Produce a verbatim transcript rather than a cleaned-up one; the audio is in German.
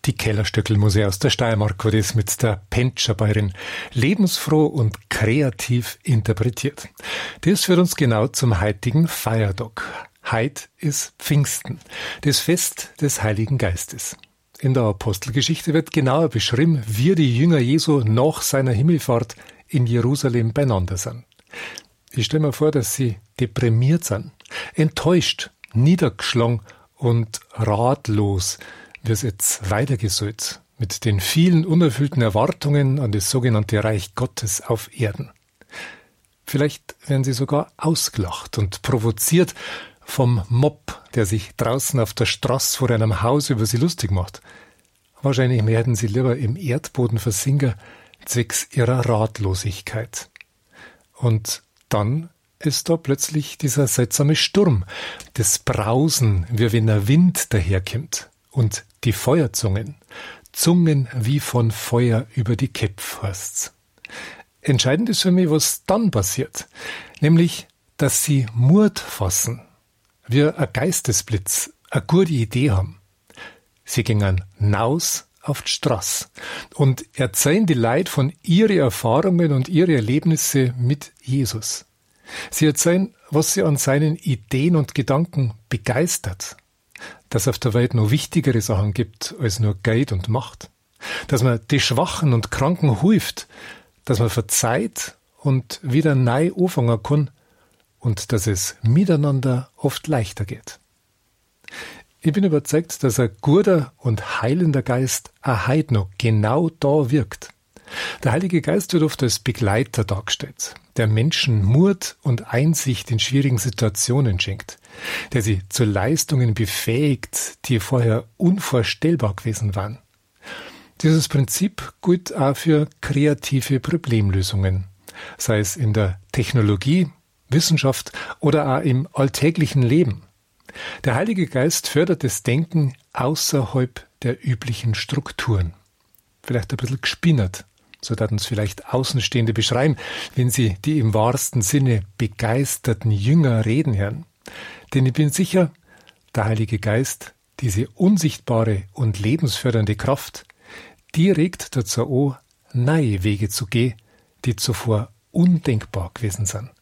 Die Kellerstöckl muss ich aus der Steiermark, wo das mit der Pentscher-Bäuerin lebensfroh und kreativ interpretiert. Das führt uns genau zum heutigen Feiertag. Heit ist Pfingsten, das Fest des Heiligen Geistes. In der Apostelgeschichte wird genauer beschrieben, wie die Jünger Jesu nach seiner Himmelfahrt in Jerusalem beieinander sind. Ich stelle mir vor, dass sie deprimiert sind, enttäuscht, niedergeschlagen und ratlos, wie es jetzt weitergehen soll, mit den vielen unerfüllten Erwartungen an das sogenannte Reich Gottes auf Erden. Vielleicht werden sie sogar ausgelacht und provoziert vom Mob, der sich draußen auf der Straße vor einem Haus über sie lustig macht. Wahrscheinlich werden sie lieber im Erdboden versinken, zwecks ihrer Ratlosigkeit. Und dann ist da plötzlich dieser seltsame Sturm, das Brausen, wie wenn ein Wind daherkommt, und die Feuerzungen, Zungen wie von Feuer über die Köpfe heißt's. Entscheidend ist für mich, was dann passiert, nämlich, dass sie Mut fassen, wie ein Geistesblitz, eine gute Idee haben. Sie gingen naus auf die Straße und erzählen die Leute von ihren Erfahrungen und ihren Erlebnissen mit Jesus. Sie erzählen, was sie an seinen Ideen und Gedanken begeistert. Dass es auf der Welt noch wichtigere Sachen gibt als nur Geld und Macht. Dass man die Schwachen und Kranken hilft. Dass man verzeiht und wieder neu anfangen kann. Und dass es miteinander oft leichter geht. Ich bin überzeugt, dass ein guter und heilender Geist auch heute noch genau da wirkt. Der Heilige Geist wird oft als Begleiter dargestellt, der Menschen Mut und Einsicht in schwierigen Situationen schenkt, der sie zu Leistungen befähigt, die vorher unvorstellbar gewesen waren. Dieses Prinzip gilt auch für kreative Problemlösungen, sei es in der Technologie, Wissenschaft oder auch im alltäglichen Leben. Der Heilige Geist fördert das Denken außerhalb der üblichen Strukturen. Vielleicht ein bisschen gespinnert. So darf uns vielleicht Außenstehende beschreiben, wenn sie die im wahrsten Sinne begeisterten Jünger reden hören. Denn ich bin sicher, der Heilige Geist, diese unsichtbare und lebensfördernde Kraft, die regt dazu an, neue Wege zu gehen, die zuvor undenkbar gewesen sind.